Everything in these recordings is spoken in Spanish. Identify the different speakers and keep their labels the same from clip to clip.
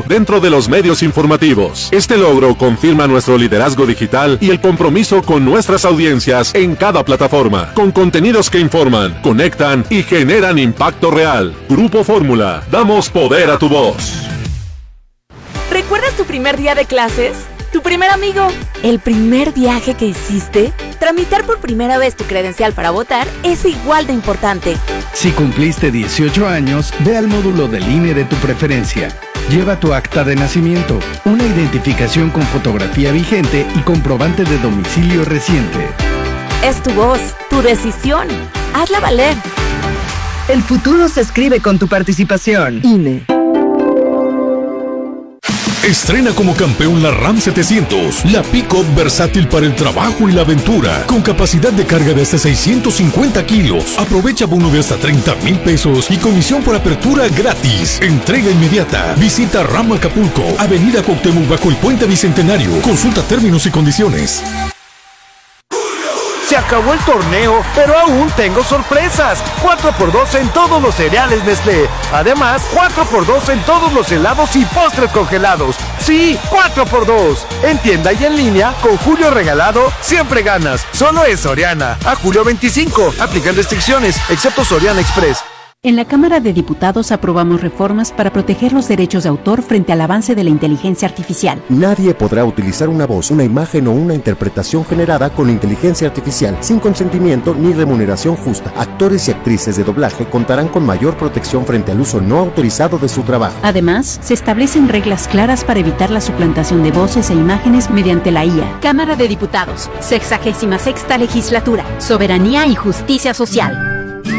Speaker 1: dentro de los medios informativos. Este logro confirma nuestro liderazgo digital y el compromiso con nuestras audiencias en cada plataforma, con contenidos que informan, conectan y generan impacto real. Grupo Fórmula, damos poder a tu voz.
Speaker 2: ¿Recuerdas tu primer día de clases? ¿Tu primer amigo? ¿El primer viaje que hiciste? Tramitar por primera vez tu credencial para votar es igual de importante.
Speaker 3: Si cumpliste 18 años, ve al módulo del INE de tu preferencia. Lleva tu acta de nacimiento, una identificación con fotografía vigente y comprobante de domicilio reciente.
Speaker 2: Es tu voz, tu decisión. Hazla valer.
Speaker 4: El futuro se escribe con tu participación. INE.
Speaker 5: Estrena como campeón la Ram 700, la pick-up versátil para el trabajo y la aventura, con capacidad de carga de hasta 650 kilos. Aprovecha bono de hasta 30,000 pesos y comisión por apertura gratis. Entrega inmediata. Visita Ram Acapulco, Avenida Cuauhtémoc bajo el Puente Bicentenario. Consulta términos y condiciones.
Speaker 6: Se acabó el torneo, pero aún tengo sorpresas. 4x2 en todos los cereales Nestlé. Además, 4x2 en todos los helados y postres congelados. Sí, 4x2. En tienda y en línea, con Julio Regalado, siempre ganas. Solo es Soriana. A julio 25. Aplican restricciones, excepto Soriana Express.
Speaker 7: En la Cámara de Diputados aprobamos reformas para proteger los derechos de autor frente al avance de la inteligencia artificial.
Speaker 8: Nadie podrá utilizar una voz, una imagen o una interpretación generada con inteligencia artificial sin consentimiento ni remuneración justa. Actores y actrices de doblaje contarán con mayor protección frente al uso no autorizado de su trabajo.
Speaker 7: Además, se establecen reglas claras para evitar la suplantación de voces e imágenes mediante la IA. Cámara de Diputados, 66ª Legislatura, Soberanía y Justicia Social.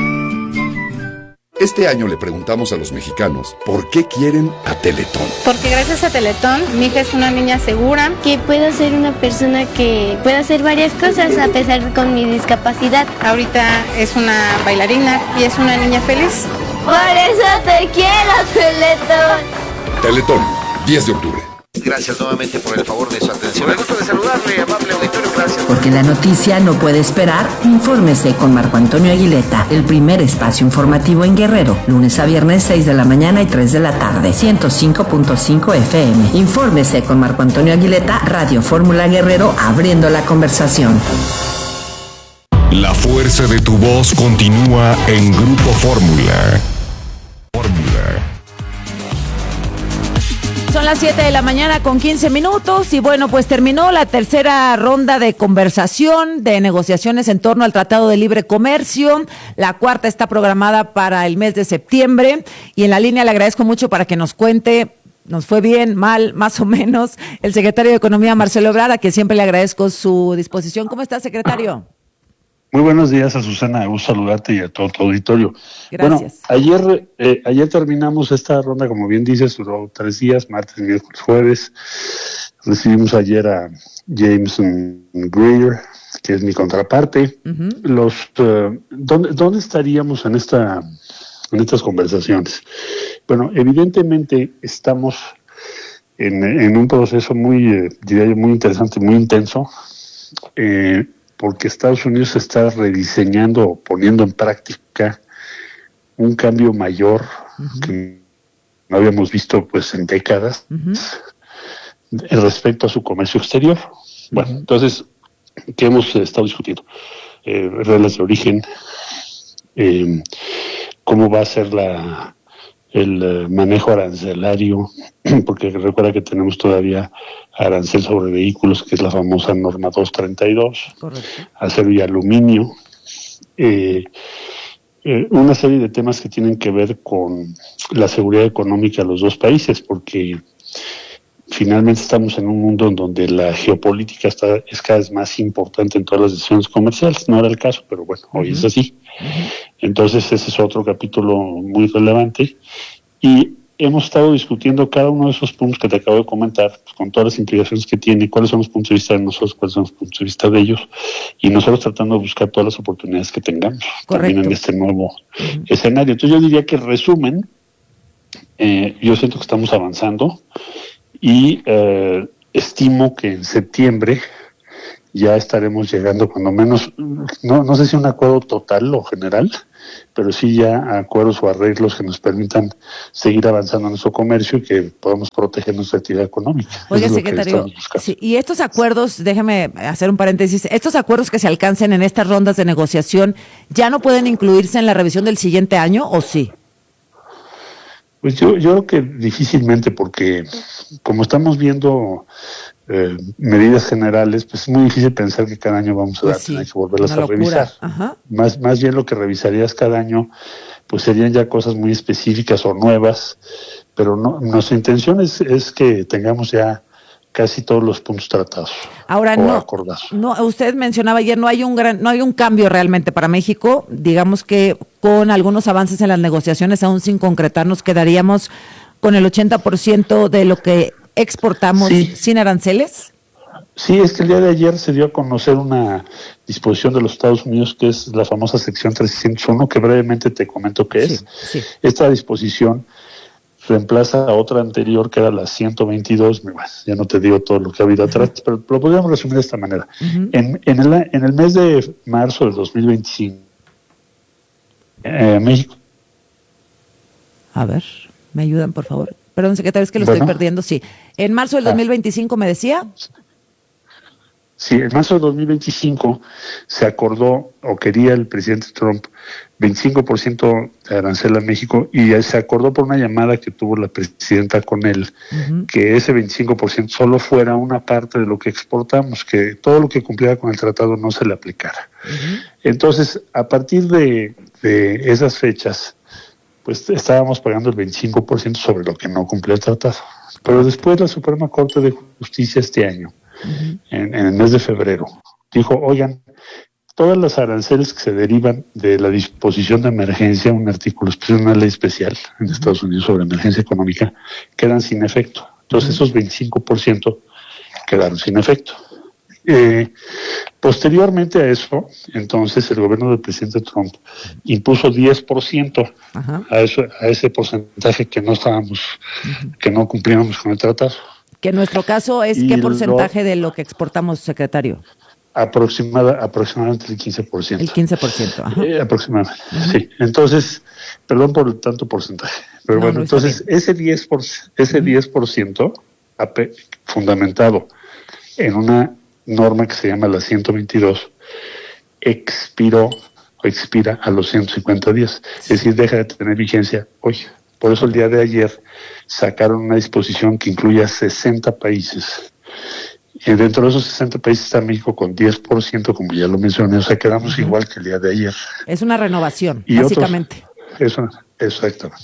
Speaker 9: Este año le preguntamos a los mexicanos por qué quieren a Teletón.
Speaker 10: Porque gracias a Teletón, mi hija es una niña segura.
Speaker 11: Que puedo ser una persona que pueda hacer varias cosas a pesar de con mi discapacidad.
Speaker 10: Ahorita es una bailarina y es una niña feliz.
Speaker 11: Por eso te quiero, Teletón.
Speaker 9: Teletón, 10 de octubre.
Speaker 12: Gracias nuevamente por el favor de su atención. Me gusta de saludarle, amable auditorio, gracias.
Speaker 13: Porque la noticia no puede esperar, infórmese con Marco Antonio Aguileta, el primer espacio informativo en Guerrero, lunes a viernes 6 de la mañana y 3 de la tarde, 105.5 FM. Infórmese con Marco Antonio Aguileta, Radio Fórmula Guerrero, abriendo la conversación.
Speaker 5: La fuerza de tu voz continúa en Grupo Fórmula.
Speaker 14: Son las 7 de la mañana con 15 minutos y bueno, pues terminó la tercera ronda de conversación, de negociaciones en torno al Tratado de Libre Comercio. La cuarta está programada para el mes de septiembre y en la línea le agradezco mucho para que nos cuente, nos fue bien, mal, más o menos, el secretario de Economía, Marcelo Ebrard, a quien siempre le agradezco su disposición. ¿Cómo está, secretario?
Speaker 15: Muy buenos días, Azucena, gusto saludarte y a todo tu auditorio.
Speaker 14: Gracias.
Speaker 15: Bueno, ayer terminamos esta ronda, como bien dices, duró 3 días, martes, miércoles, jueves. Recibimos ayer a Jameson Greer, que es mi contraparte. Uh-huh. ¿Dónde estaríamos en estas conversaciones? Bueno, evidentemente estamos en un proceso muy, diría yo, muy interesante, muy intenso, porque Estados Unidos está rediseñando, poniendo en práctica un cambio mayor que no habíamos visto pues en décadas respecto a su comercio exterior. Bueno, entonces, ¿qué hemos estado discutiendo? Reglas de origen, cómo va a ser el manejo arancelario, porque recuerda que tenemos todavía arancel sobre vehículos, que es la famosa norma 232, correcto, acero y aluminio, una serie de temas que tienen que ver con la seguridad económica de los dos países, porque finalmente estamos en un mundo en donde la geopolítica es cada vez más importante en todas las decisiones comerciales. No era el caso, pero bueno, hoy es así. Entonces ese es otro capítulo muy relevante y hemos estado discutiendo cada uno de esos puntos que te acabo de comentar, pues, con todas las implicaciones que tiene, cuáles son los puntos de vista de nosotros, cuáles son los puntos de vista de ellos, y nosotros tratando de buscar todas las oportunidades que tengamos. Correcto. También en este nuevo escenario. Entonces yo diría que en resumen, yo siento que estamos avanzando y estimo que en septiembre ya estaremos llegando cuando menos, no sé si un acuerdo total o general, pero sí ya acuerdos o arreglos que nos permitan seguir avanzando en nuestro comercio y que podamos proteger nuestra actividad económica.
Speaker 14: Oiga, secretario, sí, y estos acuerdos, déjeme hacer un paréntesis, estos acuerdos que se alcancen en estas rondas de negociación, ¿ya no pueden incluirse en la revisión del siguiente año o sí?
Speaker 15: Pues yo creo que difícilmente, porque como estamos viendo medidas generales, pues es muy difícil pensar que cada año vamos a tener que volverlas a revisar. Más bien lo que revisarías cada año, pues serían ya cosas muy específicas o nuevas, pero nuestra intención es que tengamos ya casi todos los puntos tratados.
Speaker 14: Ahora usted mencionaba ayer, no hay un cambio realmente para México, digamos que con algunos avances en las negociaciones, aún sin concretar, nos quedaríamos con el 80% de lo que exportamos sin aranceles.
Speaker 15: Sí, es que el día de ayer se dio a conocer una disposición de los Estados Unidos que es la famosa sección 301, que brevemente te comento qué es. Esta disposición reemplaza a otra anterior que era la 122, ya no te digo todo lo que ha habido atrás, pero lo podríamos resumir de esta manera. En el mes de marzo del 2025, México.
Speaker 14: A ver, ¿me ayudan, por favor? Perdón, secretario, es que lo estoy perdiendo, sí. En marzo del 2025, ¿me decía?
Speaker 15: Sí, en marzo del 2025 se acordó, o quería el presidente Trump, 25% de arancel a México, y se acordó por una llamada que tuvo la presidenta con él, que ese 25% solo fuera una parte de lo que exportamos, que todo lo que cumpliera con el tratado no se le aplicara. Entonces, a partir de esas fechas, pues estábamos pagando el 25% sobre lo que no cumplía el tratado. Pero después la Suprema Corte de Justicia este año, en el mes de febrero, dijo, oigan, todas las aranceles que se derivan de la disposición de emergencia, un artículo especial, una ley especial en Estados Unidos sobre emergencia económica, quedan sin efecto. Entonces esos 25% quedaron sin efecto. Posteriormente a eso, entonces el gobierno del presidente Trump impuso 10% a ese porcentaje que no que no cumplíamos con el tratado.
Speaker 14: Que en nuestro caso es ¿qué porcentaje de lo que exportamos, secretario?
Speaker 15: Aproximadamente el 15%.
Speaker 14: El 15%,
Speaker 15: aproximadamente, sí. Entonces, perdón por tanto porcentaje, pero bueno, entonces ese 10% fundamentado en una norma que se llama la 122, expira a los 150 días, es decir, deja de tener vigencia hoy. Por eso el día de ayer sacaron una disposición que incluye a 60 países. Y dentro de esos 60 países está México con 10%, como ya lo mencioné, o sea, quedamos igual que el día de ayer.
Speaker 14: Es una renovación, básicamente.
Speaker 15: Exactamente.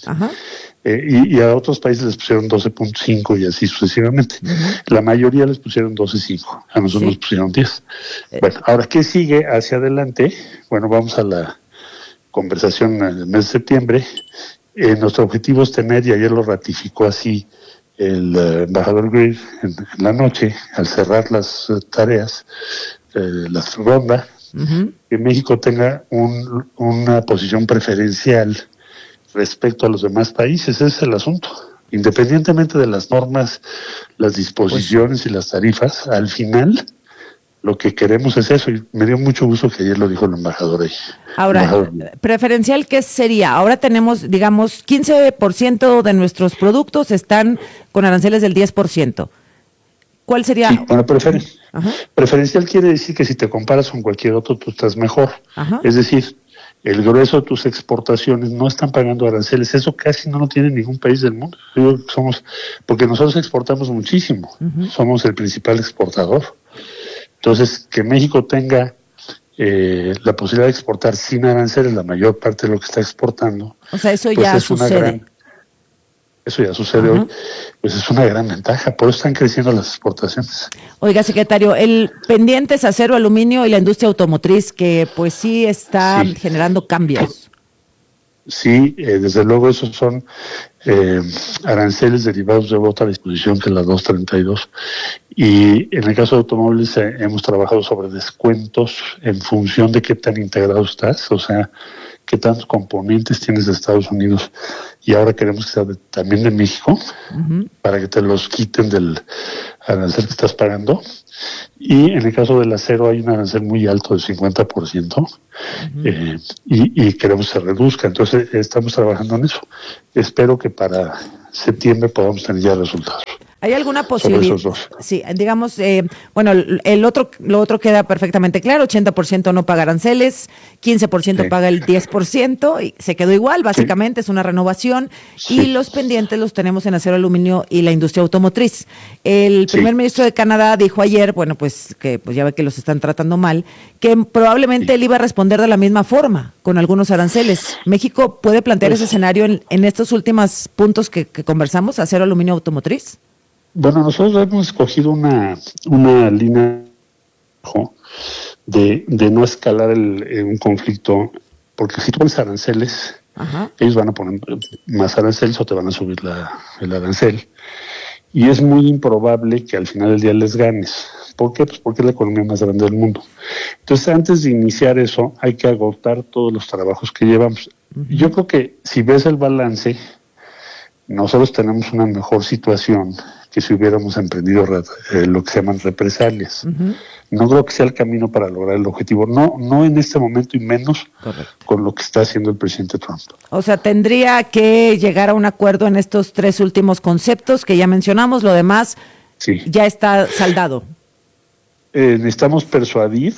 Speaker 15: Y a otros países les pusieron 12.5 y así sucesivamente. La mayoría les pusieron 12.5, a nosotros nos pusieron 10. Bueno, ahora, ¿qué sigue hacia adelante? Bueno, vamos a la conversación en el mes de septiembre. Nuestro objetivo es tener, y ayer lo ratificó así el embajador Greer en la noche, al cerrar las tareas, la ronda, que México tenga una posición preferencial respecto a los demás países. Ese es el asunto. Independientemente de las normas, las disposiciones y las tarifas, al final lo que queremos es eso, y me dio mucho gusto que ayer lo dijo el embajador ahí.
Speaker 14: Ahora, preferencial, ¿qué sería? Ahora tenemos, digamos, 15% de nuestros productos están con aranceles del 10%. ¿Cuál sería?
Speaker 15: Sí, bueno, preferencial quiere decir que si te comparas con cualquier otro, tú estás mejor. Es decir, el grueso de tus exportaciones no están pagando aranceles. Eso casi no lo tiene ningún país del mundo. Porque nosotros exportamos muchísimo. Somos el principal exportador. Entonces, que México tenga la posibilidad de exportar sin aranceles la mayor parte de lo que está exportando.
Speaker 14: O sea, eso ya sucede.
Speaker 15: Eso ya sucede hoy. Pues es una gran ventaja. Por eso están creciendo las exportaciones.
Speaker 14: Oiga, secretario, el pendiente es acero, aluminio y la industria automotriz, que pues sí está generando cambios.
Speaker 15: Sí, desde luego esos son aranceles derivados de otra disposición que es la 232. Y en el caso de automóviles hemos trabajado sobre descuentos en función de qué tan integrado estás, o sea, qué tantos componentes tienes de Estados Unidos, y ahora queremos que sea también de México, para que te los quiten arancel que estás pagando. Y en el caso del acero hay un arancel muy alto de 50%, y queremos que se reduzca. Entonces estamos trabajando en eso. Espero que para septiembre podamos tener ya resultados.
Speaker 14: ¿Hay alguna posibilidad? Sí, digamos, lo otro queda perfectamente claro, 80% no paga aranceles, 15% paga el 10%, y se quedó igual, básicamente, es una renovación, y los pendientes los tenemos en acero, aluminio y la industria automotriz. El primer ministro de Canadá dijo ayer, que ya ve que los están tratando mal, que probablemente él iba a responder de la misma forma, con algunos aranceles. ¿México puede plantear ese escenario en estos últimos puntos que conversamos, acero, aluminio, automotriz?
Speaker 15: Bueno, nosotros hemos escogido una línea de no escalar un conflicto, porque si tú pones aranceles, ellos van a poner más aranceles o te van a subir el arancel. Y es muy improbable que al final del día les ganes. ¿Por qué? Pues porque es la economía más grande del mundo. Entonces, antes de iniciar eso, hay que agotar todos los trabajos que llevamos. Yo creo que si ves el balance, nosotros tenemos una mejor situación que si hubiéramos emprendido lo que se llaman represalias. No creo que sea el camino para lograr el objetivo, no en este momento, y menos con lo que está haciendo el presidente Trump.
Speaker 14: O sea, tendría que llegar a un acuerdo en estos 3 últimos conceptos que ya mencionamos, lo demás ya está saldado.
Speaker 15: Necesitamos persuadir,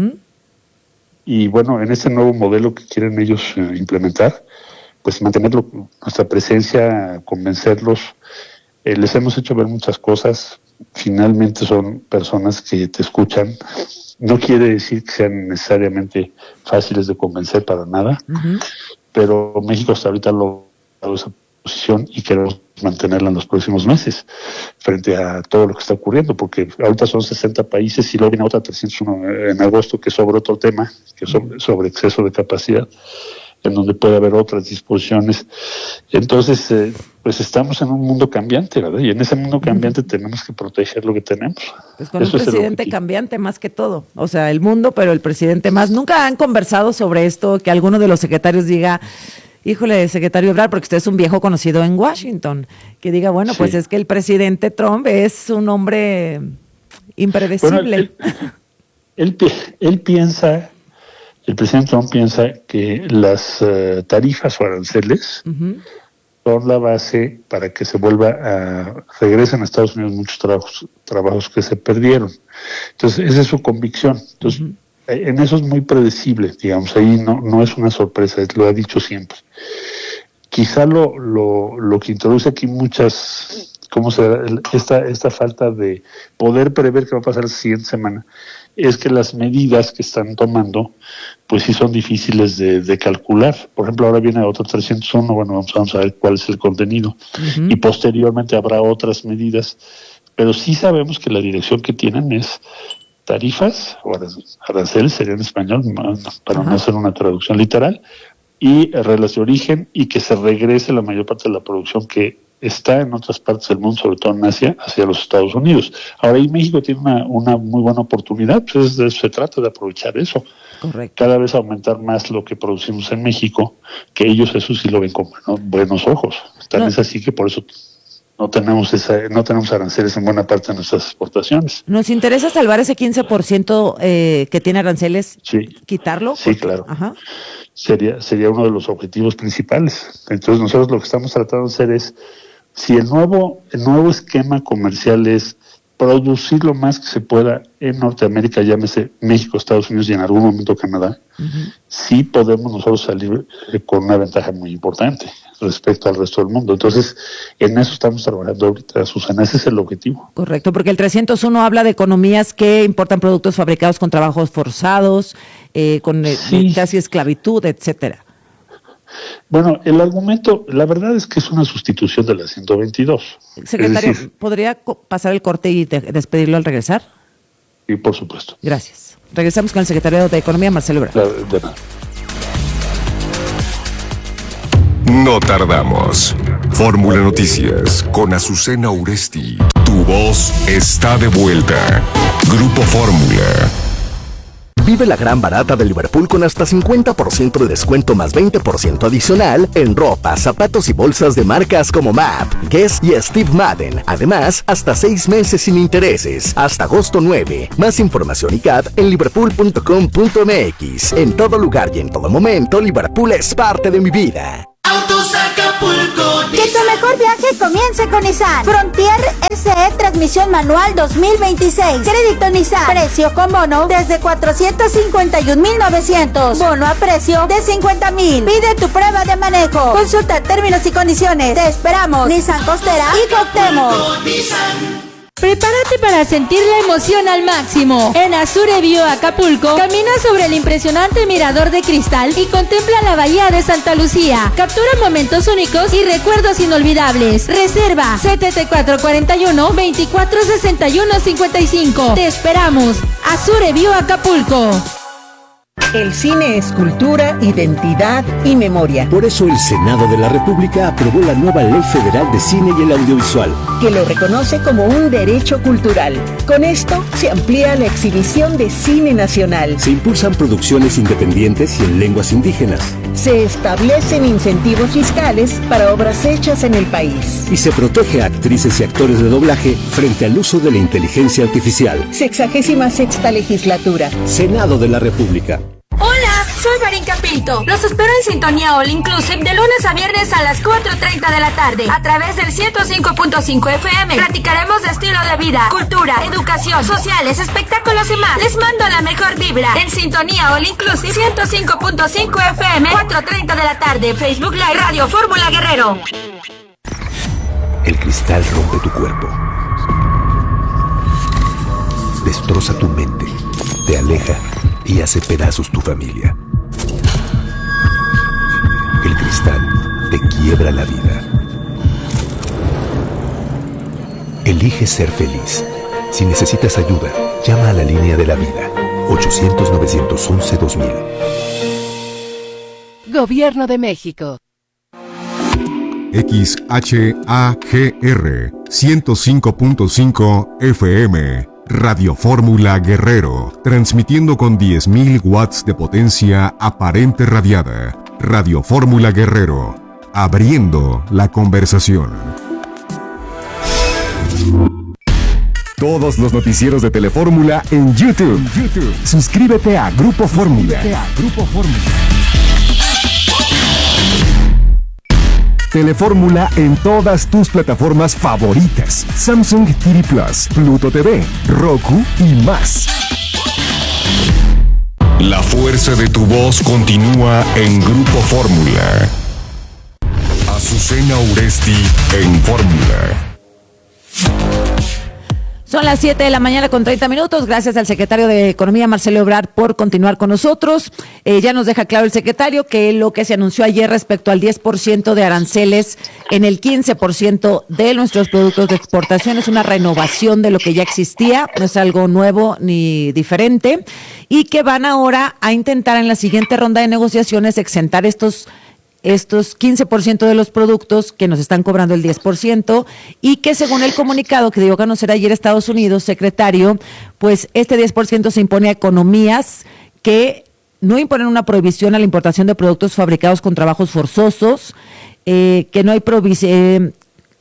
Speaker 15: y bueno, en este nuevo modelo que quieren ellos implementar, pues mantener nuestra presencia, convencerlos. Les hemos hecho ver muchas cosas. Finalmente son personas que te escuchan. No quiere decir que sean necesariamente fáciles de convencer para nada, pero México hasta ahorita ha logrado esa posición y queremos mantenerla en los próximos meses frente a todo lo que está ocurriendo, porque ahorita son 60 países y luego viene otra 301 en agosto, que es sobre otro tema, que es sobre exceso de capacidad, en donde puede haber otras disposiciones. Entonces, pues estamos en un mundo cambiante, ¿verdad? Y en ese mundo cambiante tenemos que proteger lo que tenemos.
Speaker 14: Pues con un presidente cambiante más que todo. O sea, el mundo, pero el presidente más. ¿Nunca han conversado sobre esto, que alguno de los secretarios diga, híjole, secretario Ebrard, porque usted es un viejo conocido en Washington, que diga, bueno, pues es que el presidente Trump es un hombre impredecible?
Speaker 15: Bueno, él piensa... El presidente Trump piensa que las tarifas o aranceles son la base para que se regresen a Estados Unidos muchos trabajos que se perdieron. Entonces, esa es su convicción. Entonces, en eso es muy predecible, digamos, ahí no es una sorpresa, lo ha dicho siempre. Quizá lo que introduce aquí esta falta de poder prever qué va a pasar la siguiente semana, es que las medidas que están tomando, pues sí son difíciles de calcular. Por ejemplo, ahora viene otro 301, bueno, vamos a ver cuál es el contenido, y posteriormente habrá otras medidas, pero sí sabemos que la dirección que tienen es tarifas, o aranceles sería en español, para no hacer una traducción literal, y reglas de origen, y que se regrese la mayor parte de la producción que está en otras partes del mundo, sobre todo en Asia, hacia los Estados Unidos. Ahora, ahí México tiene una muy buena oportunidad, pues de eso se trata, de aprovechar eso.
Speaker 14: Correcto.
Speaker 15: Cada vez aumentar más lo que producimos en México, que ellos eso sí lo ven con buenos ojos. Es así que por eso no tenemos aranceles en buena parte de nuestras exportaciones.
Speaker 14: ¿Nos interesa salvar ese 15% que tiene aranceles?
Speaker 15: Sí.
Speaker 14: ¿Quitarlo?
Speaker 15: Sí, claro.
Speaker 14: Ajá.
Speaker 15: Sería uno de los objetivos principales. Entonces nosotros lo que estamos tratando de hacer es, si el nuevo esquema comercial es producir lo más que se pueda en Norteamérica, llámese México, Estados Unidos y en algún momento Canadá, sí podemos nosotros salir con una ventaja muy importante respecto al resto del mundo. Entonces, en eso estamos trabajando ahorita, Susana, ese es el objetivo.
Speaker 14: Correcto, porque el 301 habla de economías que importan productos fabricados con trabajos forzados, con casi esclavitud, etcétera.
Speaker 15: Bueno, el argumento, la verdad es que es una sustitución de la 122.
Speaker 14: Secretario, ¿podría pasar el corte y despedirlo al regresar?
Speaker 15: Sí, por supuesto.
Speaker 14: Gracias. Regresamos con el secretario de Economía, Marcelo Ebrard.
Speaker 15: De nada.
Speaker 5: No tardamos. Fórmula Noticias con Azucena Uresti. Tu voz está de vuelta. Grupo Fórmula.
Speaker 16: Vive la gran barata de Liverpool con hasta 50% de descuento más 20% adicional en ropa, zapatos y bolsas de marcas como MAP, Guess y Steve Madden. Además, hasta 6 meses sin intereses, hasta agosto 9. Más información y CAD en liverpool.com.mx. En todo lugar y en todo momento, Liverpool es parte de mi vida.
Speaker 17: Autos Acapulco.
Speaker 18: Que tu mejor viaje comience con Nissan Frontier SE transmisión manual 2026. Crédito Nissan. Precio con bono desde 451,900. Bono a precio de 50,000. Pide tu prueba de manejo. Consulta términos y condiciones. Te esperamos. Nissan Costera y Cuauhtémoc.
Speaker 19: Prepárate para sentir la emoción al máximo. En Azure Bio Acapulco, camina sobre el impresionante mirador de cristal y contempla la bahía de Santa Lucía. Captura momentos únicos y recuerdos inolvidables. Reserva 7441-246155. Te esperamos. Azure Bio Acapulco.
Speaker 20: El cine es cultura, identidad y memoria.
Speaker 21: Por eso el Senado de la República aprobó la nueva Ley Federal de Cine y el Audiovisual,
Speaker 20: que lo reconoce como un derecho cultural. Con esto se amplía la exhibición de cine nacional.
Speaker 21: Se impulsan producciones independientes y en lenguas indígenas.
Speaker 20: Se establecen incentivos fiscales para obras hechas en el país.
Speaker 21: Y se protege a actrices y actores de doblaje frente al uso de la inteligencia artificial.
Speaker 20: 66ª legislatura.
Speaker 21: Senado de la República.
Speaker 19: Hola, soy Marín Capito. Los espero en Sintonía All Inclusive de lunes a viernes a las 4:30 de la tarde a través del 105.5 FM. Platicaremos de estilo de vida, cultura, educación, sociales, espectáculos y más. Les mando la mejor vibra en Sintonía All Inclusive 105.5 FM, 4:30 de la tarde. Facebook Live, Radio Fórmula Guerrero.
Speaker 22: El cristal rompe tu cuerpo, destroza tu mente, te aleja y hace pedazos tu familia. El cristal te quiebra la vida. Elige ser feliz. Si necesitas ayuda, llama a la línea de la vida. 800-911-2000.
Speaker 23: Gobierno de México.
Speaker 24: XHAGR 105.5 FM. Radio Fórmula Guerrero, transmitiendo con 10.000 watts de potencia aparente radiada. Radio Fórmula Guerrero, abriendo la conversación. Todos los noticieros de Telefórmula en YouTube. Suscríbete a Grupo Fórmula. Telefórmula en todas tus plataformas favoritas: Samsung TV Plus, Pluto TV, Roku y más.
Speaker 5: La fuerza de tu voz continúa en Grupo Fórmula. Azucena Uresti en Fórmula.
Speaker 14: Son las 7 de la mañana con 30 minutos. Gracias al secretario de Economía, Marcelo Ebrard, por continuar con nosotros. Ya nos deja claro el secretario que lo que se anunció ayer respecto al 10% de aranceles en el 15% de nuestros productos de exportación es una renovación de lo que ya existía, no es algo nuevo ni diferente, y que van ahora a intentar en la siguiente ronda de negociaciones exentar estos 15% de los productos que nos están cobrando el 10%, y que según el comunicado que dio a conocer ayer Estados Unidos, secretario, pues este 10% se impone a economías que no imponen una prohibición a la importación de productos fabricados con trabajos forzosos, que no hay prohibición,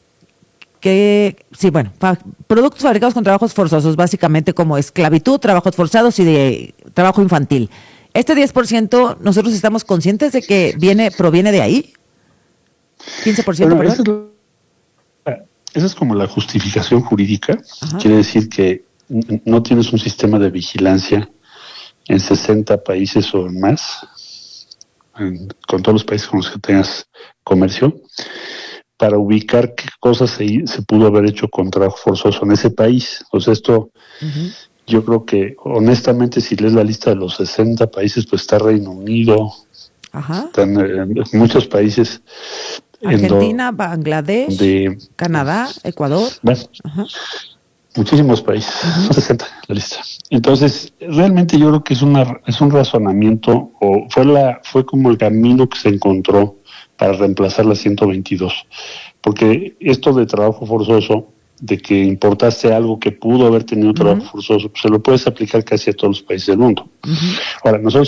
Speaker 14: productos fabricados con trabajos forzosos, básicamente como esclavitud, trabajos forzados y de trabajo infantil. Este 10%, nosotros estamos conscientes de que proviene de ahí. 15%,
Speaker 15: bueno, esa es como la justificación jurídica. Ajá. Quiere decir que no tienes un sistema de vigilancia en 60 países o más, con todos los países con los que tengas comercio, para ubicar qué cosas se pudo haber hecho con trabajo forzoso en ese país. O sea, esto... Uh-huh. Yo creo que, honestamente, si lees la lista de los 60 países, pues está Reino Unido, están muchos países.
Speaker 14: Argentina, Bangladesh, Canadá, Ecuador.
Speaker 15: Bueno, muchísimos países, son 60 la lista. Entonces, realmente yo creo que es un razonamiento, o fue como el camino que se encontró para reemplazar la 122. Porque esto de trabajo forzoso de que importaste algo que pudo haber tenido trabajo forzoso, pues se lo puedes aplicar casi a todos los países del mundo. Ahora, nosotros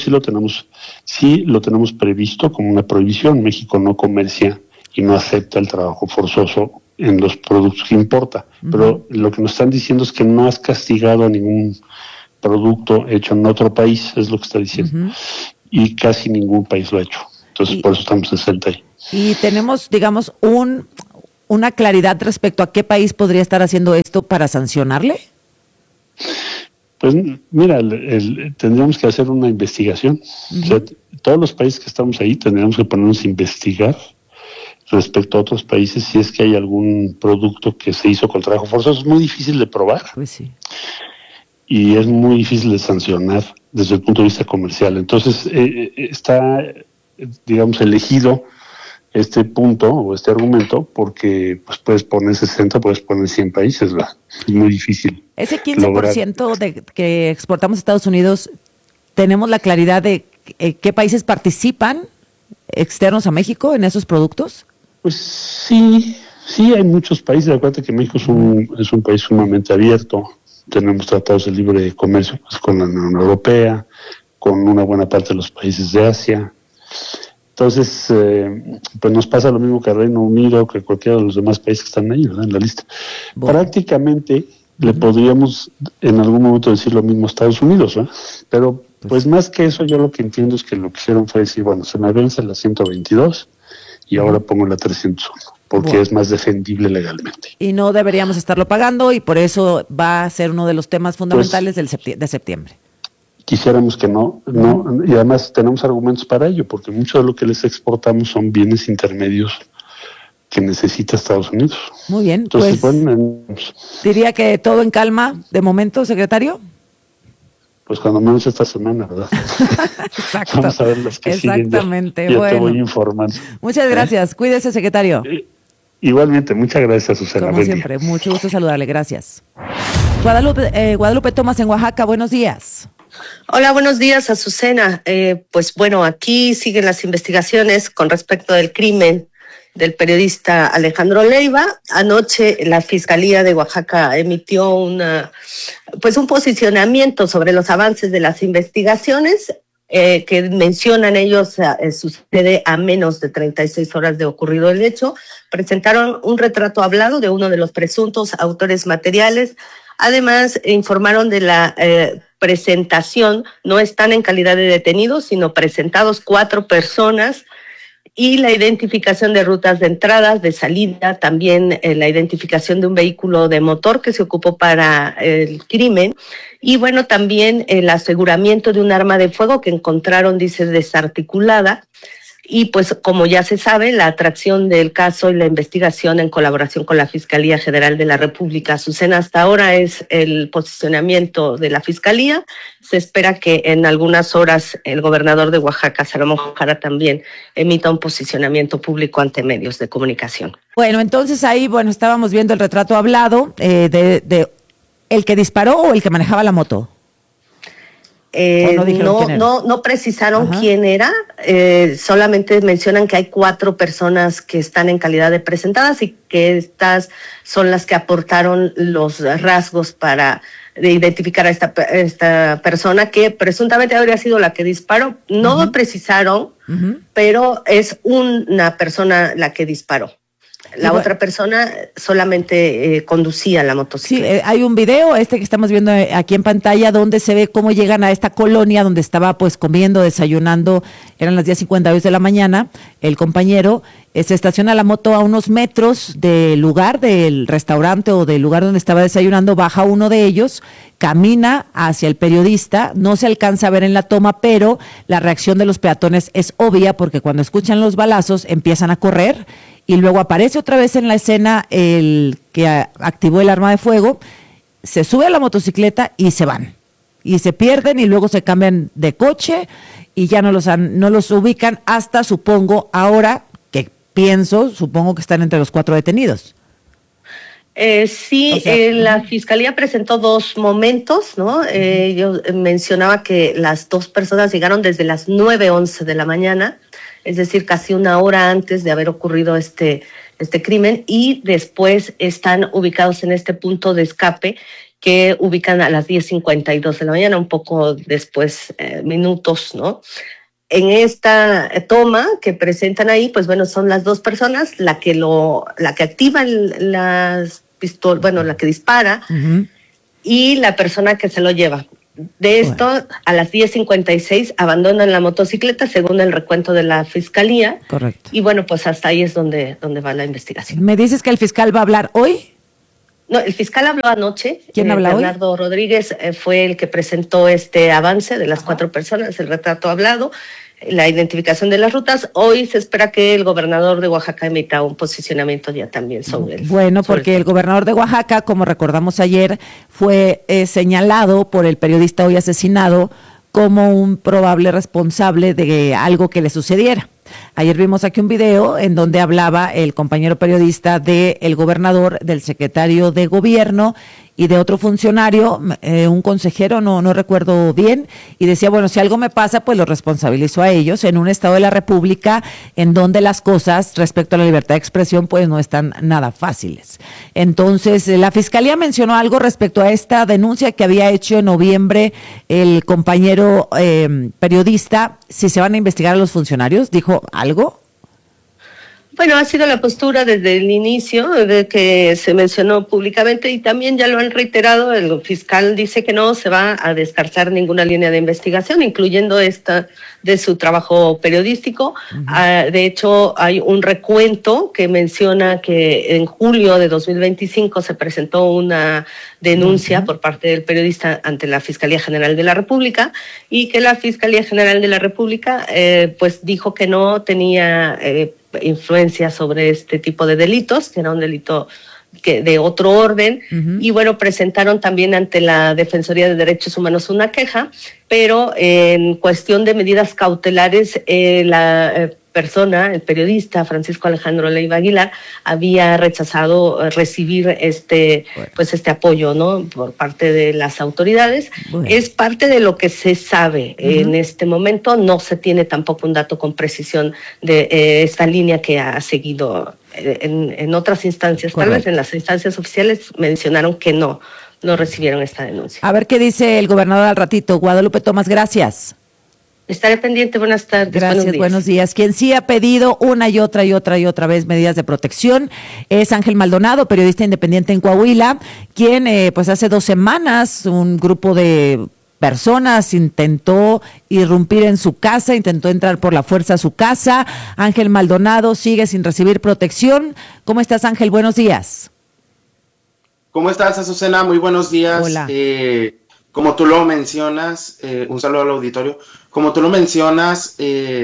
Speaker 15: sí lo tenemos previsto como una prohibición. México no comercia y no acepta el trabajo forzoso en los productos que importa, pero lo que nos están diciendo es que no has castigado a ningún producto hecho en otro país, es lo que está diciendo, y casi ningún país lo ha hecho. Entonces, por eso estamos 60 ahí.
Speaker 14: Y tenemos, digamos, una claridad respecto a qué país podría estar haciendo esto para sancionarle.
Speaker 15: Pues mira, tendríamos que hacer una investigación. O sea, todos los países que estamos ahí tendríamos que ponernos a investigar respecto a otros países si es que hay algún producto que se hizo con trabajo forzoso. Es muy difícil de probar.
Speaker 14: Pues sí.
Speaker 15: Y es muy difícil de sancionar desde el punto de vista comercial. Entonces, está, digamos, elegido este punto o este argumento porque pues puedes poner 60, puedes poner 100 países, ¿verdad? Es muy difícil.
Speaker 14: Ese 15% de que exportamos a Estados Unidos, ¿tenemos la claridad de qué países participan externos a México en esos productos?
Speaker 15: Pues sí, hay muchos países. Acuérdate que México es un país sumamente abierto. Tenemos tratados de libre comercio pues, con la Unión Europea, con una buena parte de los países de Asia. Entonces, pues nos pasa lo mismo que Reino Unido, que cualquiera de los demás países que están ahí, ¿verdad? En la lista. Bueno. Prácticamente le podríamos en algún momento decir lo mismo a Estados Unidos, ¿verdad? Pero pues más que eso, yo lo que entiendo es que lo que hicieron fue decir, bueno, se me vence la 122 y ahora pongo la 301, porque es más defendible legalmente.
Speaker 14: Y no deberíamos estarlo pagando y por eso va a ser uno de los temas fundamentales de septiembre.
Speaker 15: Quisiéramos que no, y además tenemos argumentos para ello, porque mucho de lo que les exportamos son bienes intermedios que necesita Estados Unidos.
Speaker 14: Muy bien,
Speaker 15: entonces,
Speaker 14: pues diría que todo en calma de momento, secretario.
Speaker 15: Pues cuando menos esta semana, ¿verdad?
Speaker 14: Exacto.
Speaker 15: Vamos a ver los que
Speaker 14: exactamente.
Speaker 15: siguen. Ya te voy informando.
Speaker 14: Muchas gracias. Cuídese, secretario.
Speaker 15: Igualmente, muchas gracias, Susana.
Speaker 14: Como siempre, mucho gusto saludarle. Gracias. Guadalupe Tomás en Oaxaca, buenos días.
Speaker 1: Hola, buenos días, Azucena. Pues bueno, aquí siguen las investigaciones con respecto del crimen del periodista Alejandro Leiva. Anoche la Fiscalía de Oaxaca emitió un posicionamiento sobre los avances de las investigaciones que mencionan ellos sucede a menos de 36 horas de ocurrido el hecho. Presentaron un retrato hablado de uno de los presuntos autores materiales. Además, informaron de la presentación, no están en calidad de detenidos, sino presentados 4 personas, y la identificación de rutas de entrada, de salida, también la identificación de un vehículo de motor que se ocupó para el crimen, y bueno, también el aseguramiento de un arma de fuego que encontraron, dice, desarticulada. Y pues como ya se sabe, la atracción del caso y la investigación en colaboración con la Fiscalía General de la República. Azucena, hasta ahora es el posicionamiento de la Fiscalía. Se espera que en algunas horas el gobernador de Oaxaca, Salomón Jara, también emita un posicionamiento público ante medios de comunicación.
Speaker 14: Bueno, entonces ahí, estábamos viendo el retrato hablado de el que disparó o el que manejaba la moto.
Speaker 1: No precisaron quién era, solamente mencionan que hay 4 personas que están en calidad de presentadas y que estas son las que aportaron los rasgos para identificar a esta persona que presuntamente habría sido la que disparó. No precisaron, pero es una persona la que disparó. La otra persona solamente conducía la motocicleta.
Speaker 14: Sí, hay un video, que estamos viendo aquí en pantalla, donde se ve cómo llegan a esta colonia donde estaba pues comiendo, desayunando, eran las 10:52 de la mañana, el compañero se estaciona la moto a unos metros del lugar, del restaurante o del lugar donde estaba desayunando, baja uno de ellos, camina hacia el periodista, no se alcanza a ver en la toma, pero la reacción de los peatones es obvia porque cuando escuchan los balazos empiezan a correr. Y luego aparece otra vez en la escena el que activó el arma de fuego, se sube a la motocicleta y se van. Y se pierden y luego se cambian de coche y ya no los ubican hasta, supongo, ahora que supongo que están entre los 4 detenidos.
Speaker 1: La Fiscalía presentó 2 momentos, ¿no? Yo mencionaba que las 2 personas llegaron desde las 9:11 de la mañana, es decir, casi una hora antes de haber ocurrido este este crimen, y después están ubicados en este punto de escape que ubican a las 10:52 de la mañana, un poco después, minutos, ¿no? En esta toma que presentan ahí, pues bueno, son las dos personas, la que activa las pistolas, bueno, la que dispara, y la persona que se lo lleva. De esto, a las 10:56 abandonan la motocicleta, según el recuento de la fiscalía.
Speaker 14: Correcto.
Speaker 1: Y bueno, pues hasta ahí es donde va la investigación.
Speaker 14: ¿Me dices que el fiscal va a hablar hoy?
Speaker 1: No, el fiscal habló anoche.
Speaker 14: ¿Quién habla hoy?
Speaker 1: Bernardo Rodríguez fue el que presentó este avance de las 4 personas, el retrato hablado, la identificación de las rutas. Hoy se espera que el gobernador de Oaxaca emita un posicionamiento ya también sobre el...
Speaker 14: Bueno, porque el gobernador de Oaxaca, como recordamos ayer, fue señalado por el periodista hoy asesinado como un probable responsable de algo que le sucediera. Ayer vimos aquí un video en donde hablaba el compañero periodista del gobernador, del secretario de gobierno y de otro funcionario, un consejero, no recuerdo bien, y decía, bueno, si algo me pasa, pues lo responsabilizo a ellos en un estado de la República en donde las cosas respecto a la libertad de expresión pues no están nada fáciles. Entonces, la Fiscalía mencionó algo respecto a esta denuncia que había hecho en noviembre el compañero periodista, si se van a investigar a los funcionarios, ¿dijo algo?
Speaker 1: Bueno, ha sido la postura desde el inicio de que se mencionó públicamente y también ya lo han reiterado. El fiscal dice que no se va a descartar ninguna línea de investigación, incluyendo esta de su trabajo periodístico. De hecho, hay un recuento que menciona que en julio de 2025 se presentó una denuncia por parte del periodista ante la Fiscalía General de la República y que la Fiscalía General de la República pues dijo que no tenía influencia sobre este tipo de delitos, que era un delito de otro orden, y bueno, presentaron también ante la Defensoría de Derechos Humanos una queja, pero en cuestión de medidas cautelares, la persona, el periodista Francisco Alejandro Leiva Aguilar, había rechazado recibir este apoyo, ¿no?, por parte de las autoridades. Bueno. Es parte de lo que se sabe en este momento. No se tiene tampoco un dato con precisión de esta línea que ha seguido en otras instancias. Correcto. Tal vez en las instancias oficiales mencionaron que no recibieron esta denuncia.
Speaker 14: A ver qué dice el gobernador al ratito. Guadalupe Tomás, gracias.
Speaker 1: Estaré pendiente. Buenas tardes.
Speaker 14: Gracias, buenos días. Quien sí ha pedido una y otra vez medidas de protección es Ángel Maldonado, periodista independiente en Coahuila, quien pues hace 2 semanas un grupo de personas intentó irrumpir en su casa, intentó entrar por la fuerza a su casa. Ángel Maldonado sigue sin recibir protección. ¿Cómo estás, Ángel? Buenos días.
Speaker 2: ¿Cómo estás, Azucena? Muy buenos días.
Speaker 14: Hola.
Speaker 2: Como tú lo mencionas, un saludo al auditorio. Como tú lo mencionas,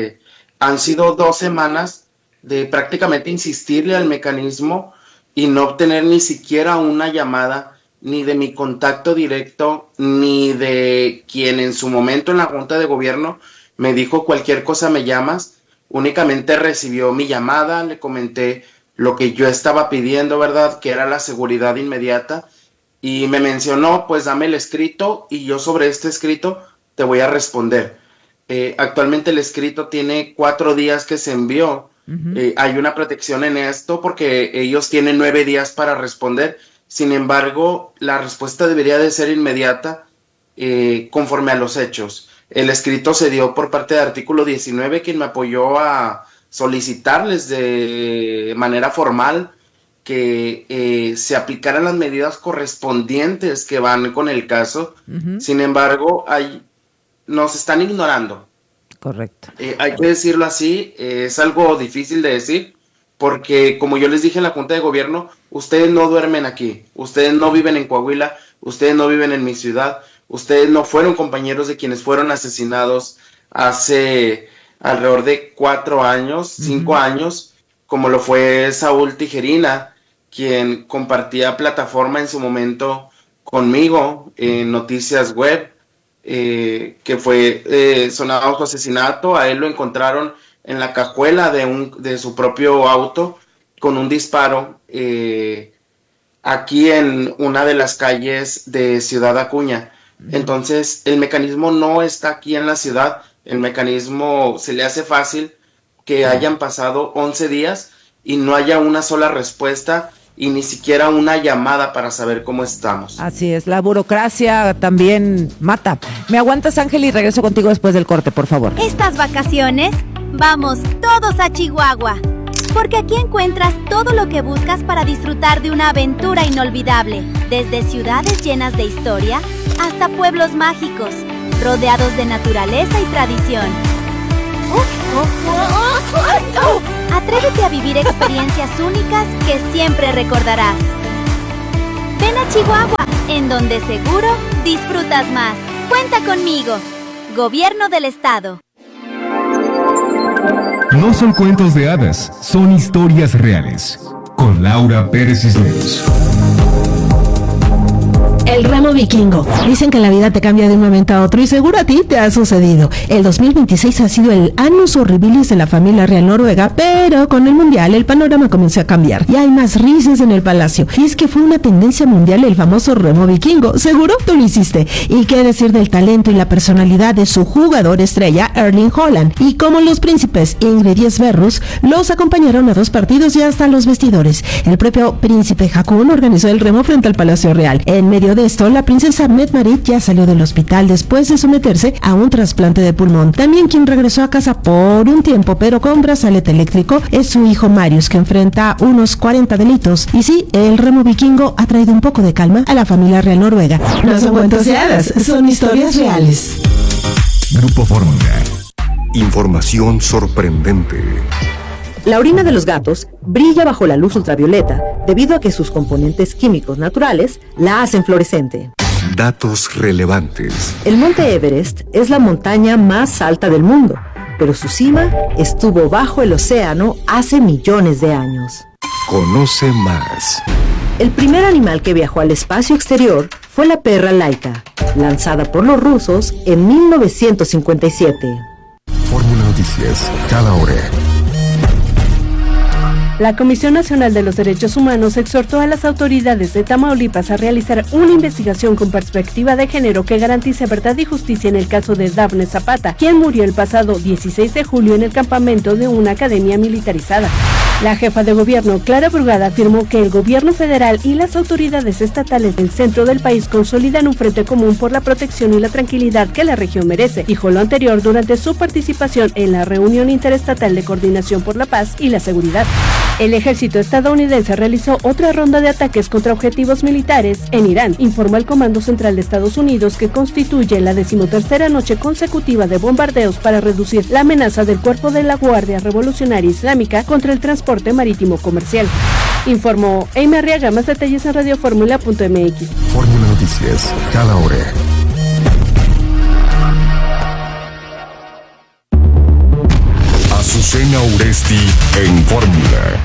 Speaker 2: han sido 2 semanas de prácticamente insistirle al mecanismo y no obtener ni siquiera una llamada, ni de mi contacto directo, ni de quien en su momento en la Junta de Gobierno me dijo cualquier cosa me llamas. Únicamente recibió mi llamada, le comenté lo que yo estaba pidiendo, ¿verdad?, que era la seguridad inmediata, y me mencionó, pues dame el escrito y yo sobre este escrito te voy a responder. Actualmente el escrito tiene 4 días que se envió. Hay una protección en esto porque ellos tienen 9 días para responder. Sin embargo, la respuesta debería de ser inmediata conforme a los hechos. El escrito se dio por parte de Artículo 19, quien me apoyó a solicitarles de manera formal que se aplicaran las medidas correspondientes que van con el caso. Sin embargo, nos están ignorando.
Speaker 14: Correcto.
Speaker 2: Hay que decirlo así, es algo difícil de decir, porque como yo les dije en la Junta de Gobierno, ustedes no duermen aquí, ustedes no viven en Coahuila, ustedes no viven en mi ciudad, ustedes no fueron compañeros de quienes fueron asesinados hace alrededor de 4 años, 5 años, como lo fue Saúl Tijerina, quien compartía plataforma en su momento conmigo en Noticias Web, que fue sonado su asesinato. A él lo encontraron en la cajuela de su propio auto con un disparo aquí en una de las calles de Ciudad Acuña. Entonces el mecanismo no está aquí en la ciudad. El mecanismo se le hace fácil que hayan pasado 11 días y no haya una sola respuesta y ni siquiera una llamada para saber cómo estamos.
Speaker 14: Así es, la burocracia también mata. ¿Me aguantas, Ángel, y regreso contigo después del corte, por favor?
Speaker 3: Estas vacaciones, vamos todos a Chihuahua, porque aquí encuentras todo lo que buscas para disfrutar de una aventura inolvidable, desde ciudades llenas de historia hasta pueblos mágicos, rodeados de naturaleza y tradición. Atrévete a vivir experiencias únicas que siempre recordarás. Ven a Chihuahua, en donde seguro disfrutas más. Cuenta conmigo. Gobierno del Estado.
Speaker 24: No son cuentos de hadas, son historias reales. Con Laura Pérez Cisneros.
Speaker 4: El remo vikingo. Dicen que la vida te cambia de un momento a otro y seguro a ti te ha sucedido. El 2026 ha sido el annus horribilis de la familia real noruega, pero con el mundial el panorama comenzó a cambiar y hay más risas en el palacio. Y es que fue una tendencia mundial el famoso remo vikingo. Seguro tú lo hiciste. Y qué decir del talento y la personalidad de su jugador estrella, Erling Haaland. Y como los príncipes Ingrid y Sverrus los acompañaron a 2 partidos y hasta los vestidores. El propio príncipe Haakon organizó el remo frente al Palacio Real. En medio de esto, la princesa Mette-Marit ya salió del hospital después de someterse a un trasplante de pulmón. También quien regresó a casa por un tiempo, pero con brazalete eléctrico, es su hijo Marius, que enfrenta unos 40 delitos. Y sí, el remo vikingo ha traído un poco de calma a la familia real noruega. No son cuentos de hadas, son historias reales.
Speaker 24: Grupo Fórmula.
Speaker 21: Información sorprendente.
Speaker 6: La orina de los gatos brilla bajo la luz ultravioleta debido a que sus componentes químicos naturales la hacen fluorescente.
Speaker 21: Datos relevantes.
Speaker 6: El monte Everest es la montaña más alta del mundo, pero su cima estuvo bajo el océano hace millones de años.
Speaker 21: Conoce más.
Speaker 6: El primer animal que viajó al espacio exterior fue la perra Laika, lanzada por los rusos en 1957.
Speaker 24: Fórmula Noticias, cada hora.
Speaker 23: La Comisión Nacional de los Derechos Humanos exhortó a las autoridades de Tamaulipas a realizar una investigación con perspectiva de género que garantice verdad y justicia en el caso de Dafne Zapata, quien murió el pasado 16 de julio en el campamento de una academia militarizada. La jefa de gobierno, Clara Brugada, afirmó que el gobierno federal y las autoridades estatales del centro del país consolidan un frente común por la protección y la tranquilidad que la región merece. Dijo lo anterior durante su participación en la reunión interestatal de coordinación por la paz y la seguridad. El ejército estadounidense realizó otra ronda de ataques contra objetivos militares en Irán, informó el Comando Central de Estados Unidos, que constituye la 13ª noche consecutiva de bombardeos para reducir la amenaza del cuerpo de la Guardia Revolucionaria Islámica contra el transporte marítimo comercial. Informó Amy Arriaga. Más detalles en radioformula.mx.
Speaker 24: Fórmula Noticias, cada hora.
Speaker 21: Azucena Uresti en Fórmula.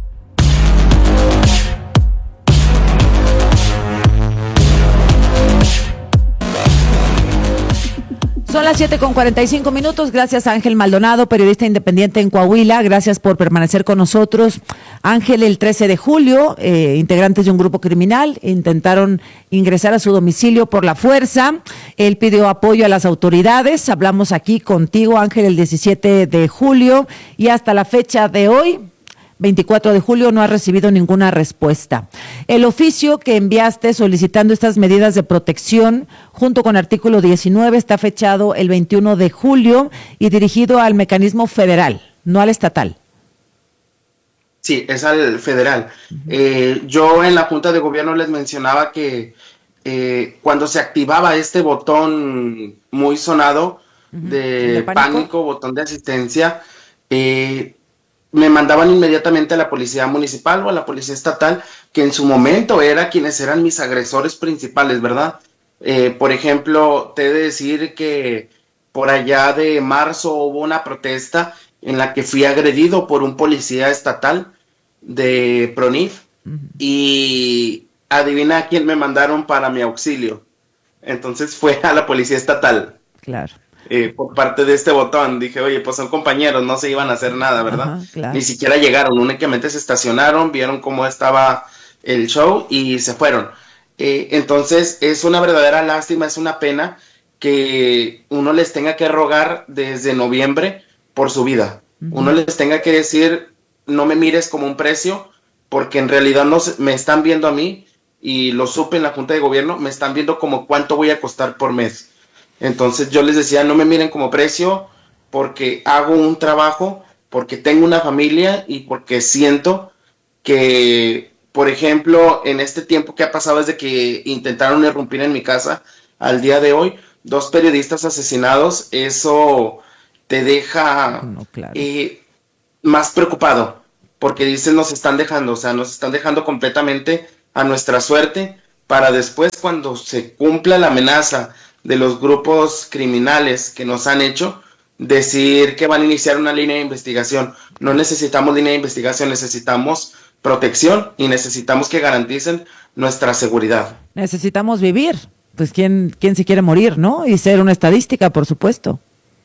Speaker 14: Son las 7:45. Gracias a Ángel Maldonado, periodista independiente en Coahuila. Gracias por permanecer con nosotros. Ángel, el 13 de julio, integrantes de un grupo criminal intentaron ingresar a su domicilio por la fuerza. Él pidió apoyo a las autoridades. Hablamos aquí contigo, Ángel, el 17 de julio y hasta la fecha de hoy, 24 de julio, no ha recibido ninguna respuesta. El oficio que enviaste solicitando estas medidas de protección junto con artículo 19 está fechado el 21 de julio y dirigido al mecanismo federal, no al estatal.
Speaker 2: Sí, es al federal. Yo en la Junta de Gobierno les mencionaba que cuando se activaba este botón muy sonado de pánico, botón de asistencia, me mandaban inmediatamente a la policía municipal o a la policía estatal, que en su momento era quienes eran mis agresores principales, ¿verdad? Por ejemplo, te he de decir que por allá de marzo hubo una protesta en la que fui agredido por un policía estatal de PRONIF y adivina a quién me mandaron para mi auxilio. Entonces fue a la policía estatal.
Speaker 14: Claro.
Speaker 2: Por parte de este botón, dije, oye, pues son compañeros, no se iban a hacer nada, ¿verdad?
Speaker 14: Ajá, claro.
Speaker 2: Ni siquiera llegaron, únicamente se estacionaron, vieron cómo estaba el show y se fueron. Entonces es una verdadera lástima, es una pena que uno les tenga que rogar desde noviembre por su vida. Uno les tenga que decir, no me mires como un precio, porque en realidad no me están viendo a mí, y lo supe en la Junta de Gobierno, me están viendo como cuánto voy a costar por mes. Entonces yo les decía, no me miren como precio, porque hago un trabajo, porque tengo una familia y porque siento que, por ejemplo, en este tiempo que ha pasado desde que intentaron irrumpir en mi casa al día de hoy, 2 periodistas asesinados, eso te deja más preocupado, porque dicen nos están dejando completamente a nuestra suerte, para después, cuando se cumpla la amenaza de los grupos criminales que nos han hecho, decir que van a iniciar una línea de investigación. No necesitamos línea de investigación, necesitamos protección y necesitamos que garanticen nuestra seguridad.
Speaker 14: Necesitamos vivir, pues ¿quién se quiere morir, no? Y ser una estadística, por supuesto.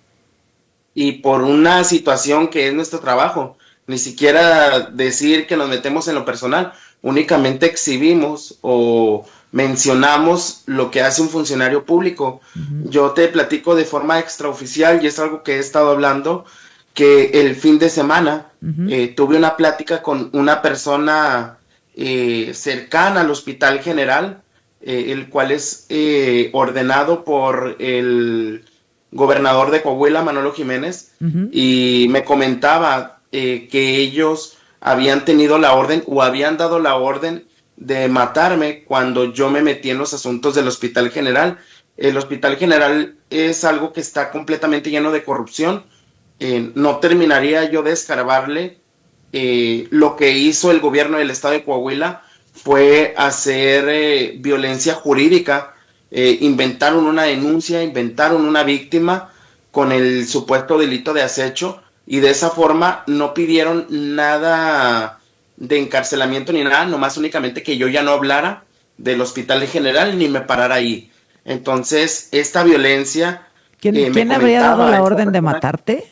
Speaker 2: Y por una situación que es nuestro trabajo, ni siquiera decir que nos metemos en lo personal, únicamente exhibimos o mencionamos lo que hace un funcionario público. Yo te platico de forma extraoficial, y es algo que he estado hablando, que el fin de semana tuve una plática con una persona cercana al Hospital General, el cual es ordenado por el gobernador de Coahuila, Manolo Jiménez, y me comentaba que ellos habían tenido la orden o habían dado la orden de matarme cuando yo me metí en los asuntos del Hospital General. El Hospital General es algo que está completamente lleno de corrupción. No terminaría yo de escarbarle. Lo que hizo el gobierno del estado de Coahuila fue hacer violencia jurídica. Inventaron una denuncia, inventaron una víctima con el supuesto delito de acecho, y de esa forma no pidieron nada de encarcelamiento ni nada, nomás únicamente que yo ya no hablara del Hospital General ni me parara ahí. Entonces, esta violencia...
Speaker 14: ¿Quién habría dado la orden de matarte?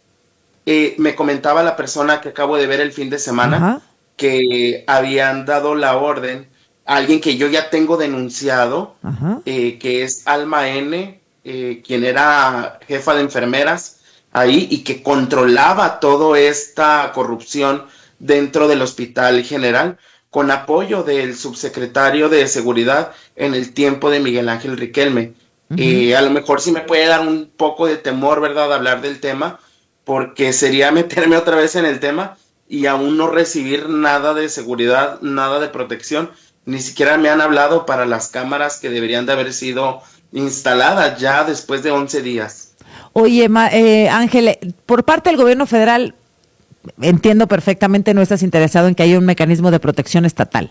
Speaker 2: Me comentaba la persona que acabo de ver el fin de semana, que habían dado la orden a alguien que yo ya tengo denunciado, que es Alma N., quien era jefa de enfermeras ahí y que controlaba toda esta corrupción dentro del Hospital General, con apoyo del subsecretario de Seguridad en el tiempo de Miguel Ángel Riquelme. A lo mejor sí me puede dar un poco de temor, ¿verdad?, hablar del tema, porque sería meterme otra vez en el tema y aún no recibir nada de seguridad, nada de protección. Ni siquiera me han hablado para las cámaras que deberían de haber sido instaladas ya después de 11 días.
Speaker 14: Oye, Ángel, por parte del gobierno federal, entiendo perfectamente, no estás interesado en que haya un mecanismo de protección estatal.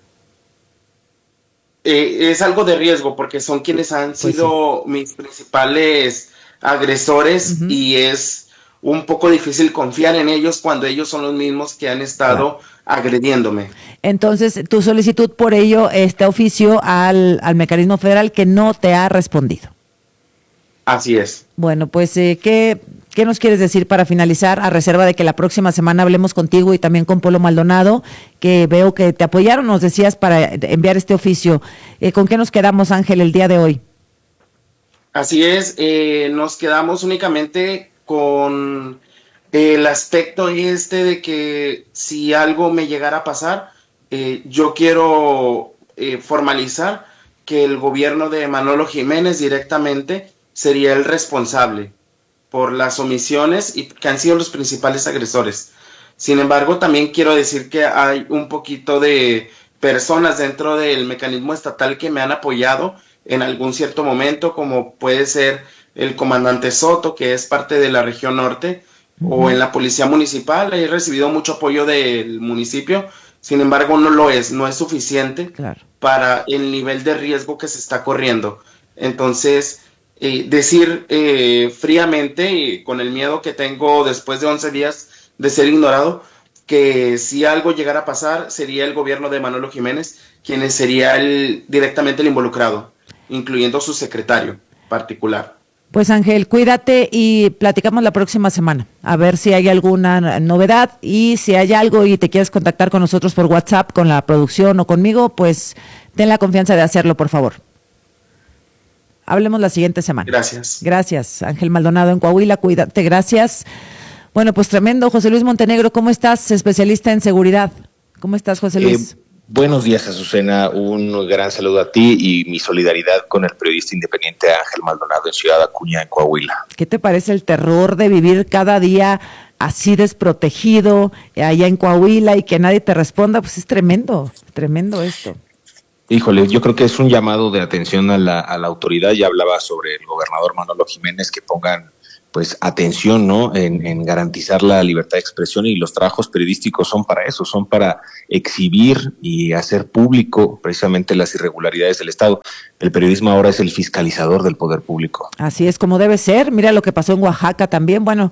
Speaker 2: Es algo de riesgo, porque son quienes han sido mis principales agresores, y es un poco difícil confiar en ellos cuando ellos son los mismos que han estado agrediéndome. Entonces,
Speaker 14: tu solicitud por ello, este oficio al mecanismo federal, que no te ha respondido.
Speaker 2: Así es.
Speaker 14: Bueno, pues, ¿qué nos quieres decir para finalizar, a reserva de que la próxima semana hablemos contigo y también con Polo Maldonado, que veo que te apoyaron, nos decías, para enviar este oficio? ¿Con qué nos quedamos, Ángel, el día de hoy?
Speaker 2: Así es, nos quedamos únicamente con el aspecto de que si algo me llegara a pasar, yo quiero formalizar que el gobierno de Manolo Jiménez directamente sería el responsable por las omisiones y que han sido los principales agresores. Sin embargo, también quiero decir que hay un poquito de personas dentro del mecanismo estatal que me han apoyado en algún cierto momento, como puede ser el comandante Soto, que es parte de la región norte, o en la policía municipal. He recibido mucho apoyo del municipio, sin embargo no es suficiente para el nivel de riesgo que se está corriendo. Entonces, decir fríamente, y con el miedo que tengo después de 11 días de ser ignorado, que si algo llegara a pasar, sería el gobierno de Manolo Jiménez quien sería directamente el involucrado, incluyendo su secretario particular.
Speaker 14: Pues, Ángel, cuídate y platicamos la próxima semana, a ver si hay alguna novedad, y si hay algo y te quieres contactar con nosotros por WhatsApp, con la producción o conmigo, pues ten la confianza de hacerlo, por favor. Hablemos la siguiente semana.
Speaker 2: Gracias.
Speaker 14: Gracias, Ángel Maldonado en Coahuila, cuídate, gracias. Bueno, pues tremendo. José Luis Montenegro, ¿cómo estás? Especialista en seguridad. ¿Cómo estás, José Luis?
Speaker 7: Buenos días, Azucena. Un gran saludo a ti y mi solidaridad con el periodista independiente Ángel Maldonado en Ciudad Acuña, en Coahuila.
Speaker 14: ¿Qué te parece el terror de vivir cada día así desprotegido allá en Coahuila y que nadie te responda? Pues es tremendo esto.
Speaker 7: Híjole, yo creo que es un llamado de atención a la autoridad. Ya hablaba sobre el gobernador Manolo Jiménez, que pongan pues atención, ¿no? En garantizar la libertad de expresión, y los trabajos periodísticos son para eso, son para exhibir y hacer público precisamente las irregularidades del Estado. El periodismo ahora es el fiscalizador del poder público.
Speaker 14: Así es como debe ser. Mira lo que pasó en Oaxaca también. Bueno,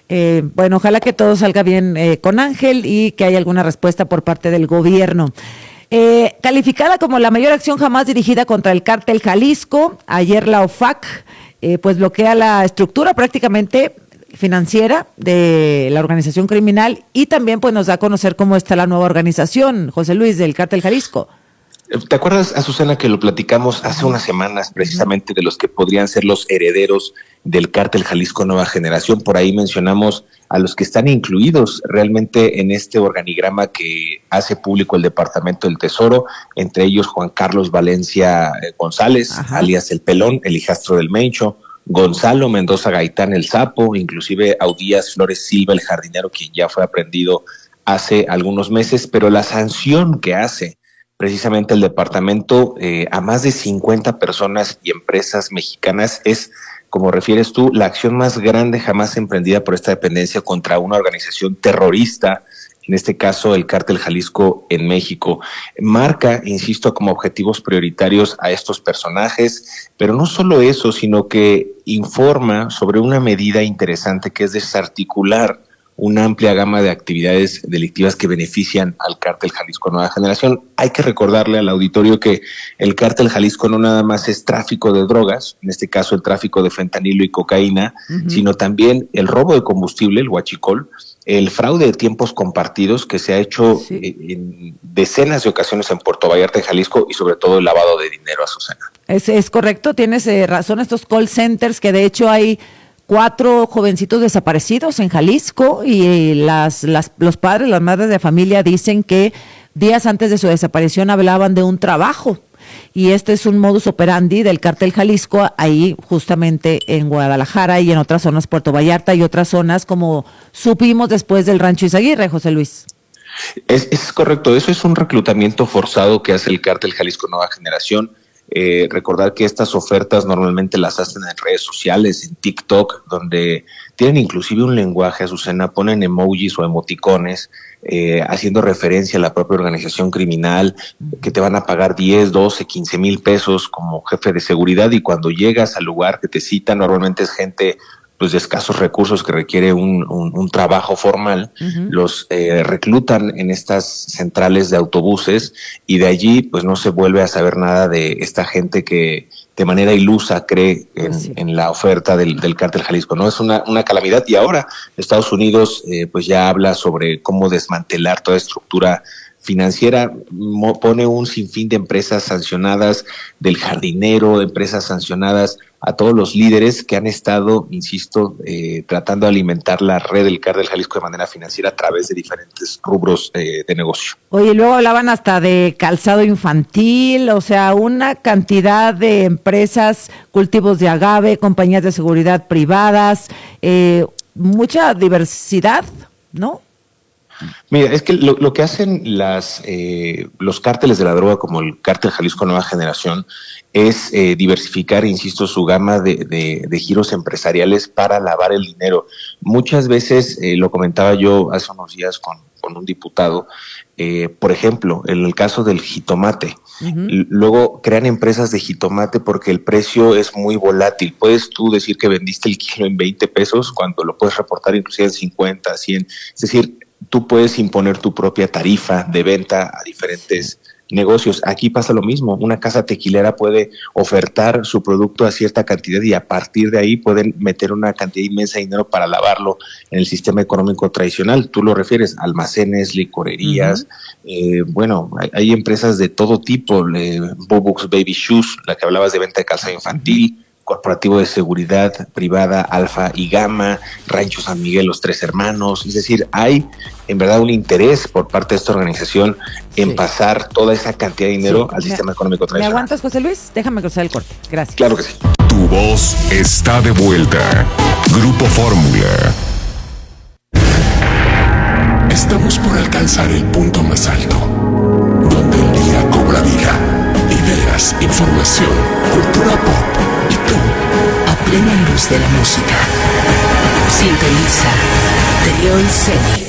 Speaker 14: ojalá que todo salga bien con Ángel y que haya alguna respuesta por parte del gobierno. Calificada como la mayor acción jamás dirigida contra el cártel Jalisco, ayer la OFAC pues bloquea la estructura prácticamente financiera de la organización criminal y también pues nos da a conocer cómo está la nueva organización, José Luis, del cártel Jalisco.
Speaker 7: ¿Te acuerdas, Azucena, que lo platicamos hace unas semanas precisamente de los que podrían ser los herederos del cártel Jalisco Nueva Generación? Por ahí mencionamos a los que están incluidos realmente en este organigrama que hace público el Departamento del Tesoro, entre ellos Juan Carlos Valencia González, alias El Pelón, el hijastro del Mencho, Gonzalo Mendoza Gaitán, el Sapo, inclusive Audías Flores Silva, el jardinero, quien ya fue aprendido hace algunos meses, pero la sanción que hace precisamente el departamento a más de 50 personas y empresas mexicanas es, como refieres tú, la acción más grande jamás emprendida por esta dependencia contra una organización terrorista, en este caso el Cártel Jalisco en México. Marca, insisto, como objetivos prioritarios a estos personajes, pero no solo eso, sino que informa sobre una medida interesante que es desarticular una amplia gama de actividades delictivas que benefician al Cártel Jalisco Nueva Generación. Hay que recordarle al auditorio que el Cártel Jalisco no nada más es tráfico de drogas, en este caso el tráfico de fentanilo y cocaína, sino también el robo de combustible, el huachicol, el fraude de tiempos compartidos que se ha hecho en decenas de ocasiones en Puerto Vallarta, en Jalisco, y sobre todo el lavado de dinero, Azucena.
Speaker 14: Es correcto, tienes razón, estos call centers que de hecho hay 4 jovencitos desaparecidos en Jalisco y los padres, las madres de familia dicen que días antes de su desaparición hablaban de un trabajo, y este es un modus operandi del Cártel Jalisco ahí justamente en Guadalajara y en otras zonas, Puerto Vallarta y otras zonas, como supimos después del Rancho Izaguirre, José Luis.
Speaker 7: Es correcto, eso es un reclutamiento forzado que hace el Cártel Jalisco Nueva Generación. Recordar que estas ofertas normalmente las hacen en redes sociales, en TikTok, donde tienen inclusive un lenguaje, Azucena, ponen emojis o emoticones haciendo referencia a la propia organización criminal, que te van a pagar 10, 12, 15 mil pesos como jefe de seguridad, y cuando llegas al lugar que te citan, normalmente es gente pues de escasos recursos que requiere un trabajo formal, los reclutan en estas centrales de autobuses, y de allí pues no se vuelve a saber nada de esta gente que de manera ilusa cree en la oferta del Cártel Jalisco, ¿no? Es una calamidad, y ahora Estados Unidos pues ya habla sobre cómo desmantelar toda estructura financiera, pone un sinfín de empresas sancionadas, del jardinero, empresas sancionadas, a todos los líderes que han estado, insisto, tratando de alimentar la red del Cártel Jalisco de manera financiera a través de diferentes rubros de negocio.
Speaker 14: Oye, luego hablaban hasta de calzado infantil, o sea, una cantidad de empresas, cultivos de agave, compañías de seguridad privadas, mucha diversidad, ¿no?
Speaker 7: Mira, es que lo que hacen los cárteles de la droga, como el Cártel Jalisco Nueva Generación, es diversificar, insisto, su gama de giros empresariales para lavar el dinero. Muchas veces, lo comentaba yo hace unos días con un diputado, por ejemplo, en el caso del jitomate, luego crean empresas de jitomate porque el precio es muy volátil. Puedes tú decir que vendiste el kilo en 20 pesos cuando lo puedes reportar inclusive en 50, 100, es decir, tú puedes imponer tu propia tarifa de venta a diferentes negocios. Aquí pasa lo mismo, una casa tequilera puede ofertar su producto a cierta cantidad y a partir de ahí pueden meter una cantidad inmensa de dinero para lavarlo en el sistema económico tradicional. Tú lo refieres, almacenes, licorerías, bueno, hay empresas de todo tipo, Bobux Baby Shoes, la que hablabas de venta de calzado infantil, Corporativo de Seguridad Privada Alfa y Gamma, Rancho San Miguel, Los Tres Hermanos. Es decir, hay en verdad un interés por parte de esta organización en pasar toda esa cantidad de dinero al sistema económico
Speaker 14: ¿Me
Speaker 7: tradicional.
Speaker 14: aguantas, José Luis? Déjame cruzar el corte. Gracias.
Speaker 7: Claro que sí.
Speaker 5: Tu voz está de vuelta. Grupo Fórmula. Estamos por alcanzar el punto más alto, donde el día cobra vida. Ideas, información, cultura pop y tú, a plena luz de la música.
Speaker 13: Sintoniza Trión Serie.